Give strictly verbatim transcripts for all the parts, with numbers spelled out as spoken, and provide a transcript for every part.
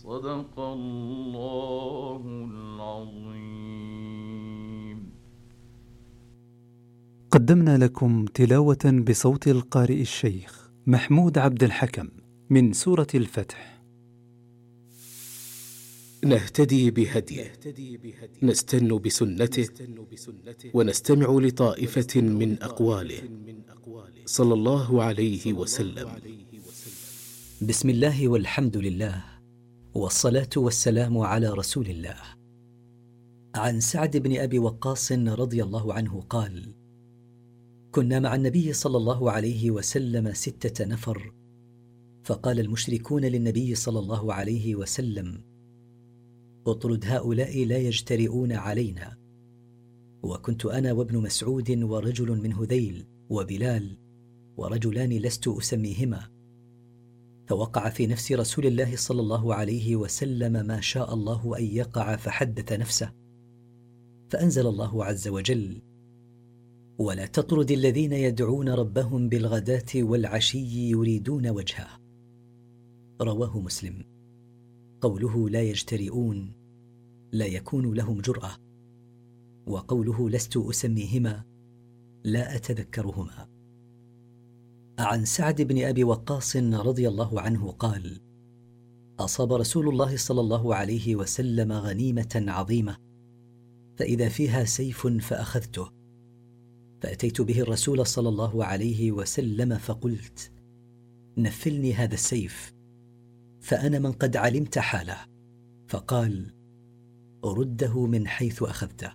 صدق الله العظيم. قدمنا لكم تلاوة بصوت القارئ الشيخ محمود عبد الحكم من سورة الفتح. نهتدي بهديه، نستن بسنته، ونستمع لطائفة من أقواله صلى الله عليه وسلم. بسم الله والحمد لله، والصلاة والسلام على رسول الله. عن سعد بن أبي وقاص رضي الله عنه قال: كنا مع النبي صلى الله عليه وسلم ستة نفر، فقال المشركون للنبي صلى الله عليه وسلم: اطرد هؤلاء لا يجترئون علينا. وكنت أنا وابن مسعود ورجل من هذيل وبلال ورجلان لست أسميهما. فوقع في نفس رسول الله صلى الله عليه وسلم ما شاء الله أن يقع، فحدث نفسه، فأنزل الله عز وجل: ولا تطرد الذين يدعون ربهم بالغداة والعشي يريدون وجهه. رواه مسلم. قوله لا يجترئون لا يكون لهم جرأة، وقوله لست أسميهما لا أتذكرهما. عن سعد بن أبي وقاص رضي الله عنه قال: أصاب رسول الله صلى الله عليه وسلم غنيمة عظيمة، فإذا فيها سيف فأخذته، فأتيت به الرسول صلى الله عليه وسلم فقلت: نفلني هذا السيف، فأنا من قد علمت حاله. فقال: أرده من حيث أخذته.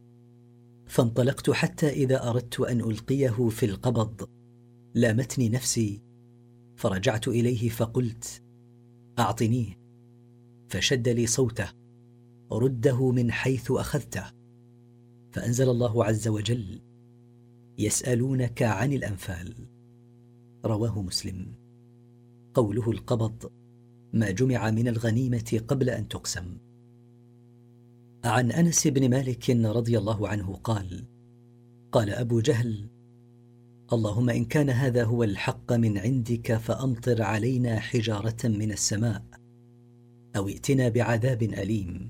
فانطلقت حتى إذا أردت أن ألقيه في القبض لامتني نفسي، فرجعت إليه فقلت: أعطنيه. فشد لي صوته: رده من حيث أخذته. فأنزل الله عز وجل: يسألونك عن الأنفال. رواه مسلم. قوله القبض ما جمع من الغنيمة قبل أن تقسم. عن أنس بن مالك رضي الله عنه قال: قال أبو جهل: اللهم إن كان هذا هو الحق من عندك فأمطر علينا حجارة من السماء أو ائتنا بعذاب أليم.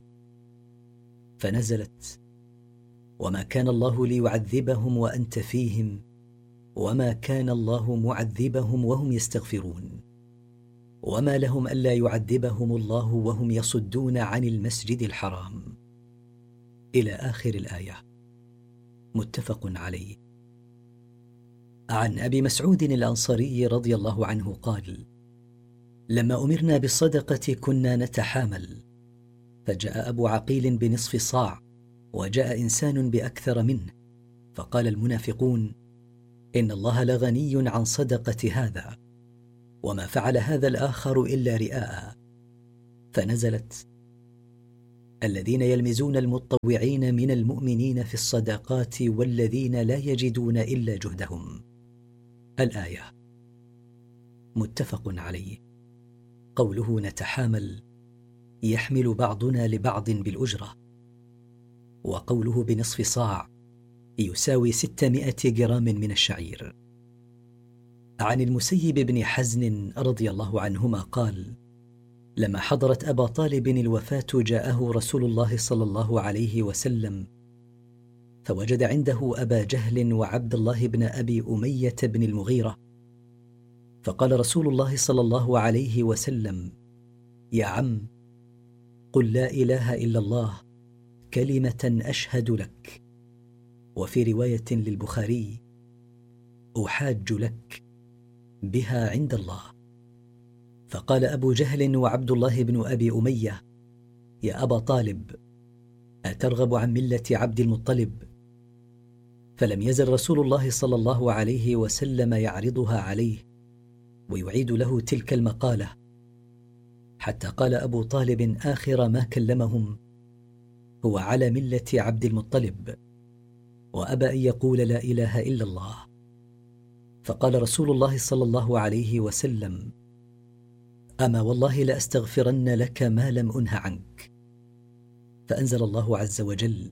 فنزلت: وما كان الله ليعذبهم وأنت فيهم وما كان الله معذبهم وهم يستغفرون وما لهم ألا يعذبهم الله وهم يصدون عن المسجد الحرام، إلى آخر الآية. متفق عليه. عن أبي مسعود الأنصاري رضي الله عنه قال: لما أمرنا بالصدقة كنا نتحامل، فجاء أبو عقيل بنصف صاع، وجاء إنسان بأكثر منه، فقال المنافقون: إن الله لغني عن صدقة هذا، وما فعل هذا الآخر إلا رئاء. فنزلت: الذين يلمزون المتطوعين من المؤمنين في الصدقات والذين لا يجدون إلا جهدهم، الآية. متفق عليه. قوله نتحامل يحمل بعضنا لبعض بالأجرة، وقوله بنصف صاع يساوي ستمائة جرام من الشعير. عن المسيب بن حزن رضي الله عنهما قال: لما حضرت أبا طالب الوفاة جاءه رسول الله صلى الله عليه وسلم، فوجد عنده أبا جهل وعبد الله بن أبي أمية بن المغيرة، فقال رسول الله صلى الله عليه وسلم: يا عم، قل لا إله إلا الله كلمة أشهد لك. وفي رواية للبخاري: أحاج لك بها عند الله. فقال أبو جهل وعبد الله بن أبي أمية: يا أبا طالب، أترغب عن ملة عبد المطلب؟ فلم يزل رسول الله صلى الله عليه وسلم يعرضها عليه ويعيد له تلك المقالة، حتى قال أبو طالب آخر ما كلمهم: هو على ملة عبد المطلب، وأبى أن يقول لا إله إلا الله. فقال رسول الله صلى الله عليه وسلم: أما والله لأستغفرن لك ما لم أنه عنك. فأنزل الله عز وجل: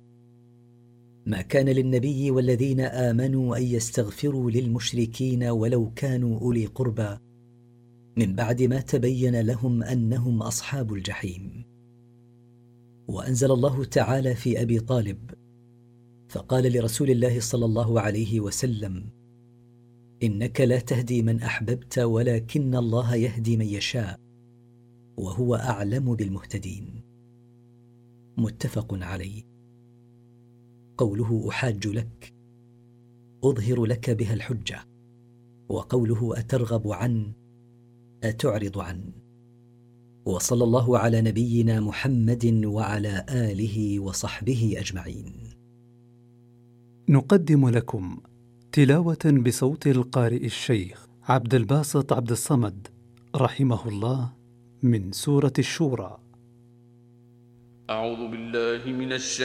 ما كان للنبي والذين آمنوا أن يستغفروا للمشركين ولو كانوا أولي قربى من بعد ما تبين لهم أنهم أصحاب الجحيم. وأنزل الله تعالى في أبي طالب فقال لرسول الله صلى الله عليه وسلم: إنك لا تهدي من أحببت ولكن الله يهدي من يشاء وهو أعلم بالمهتدين. متفق عليه. قوله أحاج لك أظهر لك بها الحجة، وقوله أترغب عن أتعرض عن. وصلى الله على نبينا محمد وعلى آله وصحبه أجمعين. نقدم لكم تلاوة بصوت القارئ الشيخ عبد الباسط عبد الصمد رحمه الله من سورة الشورى. أعوذ بالله من الشيطان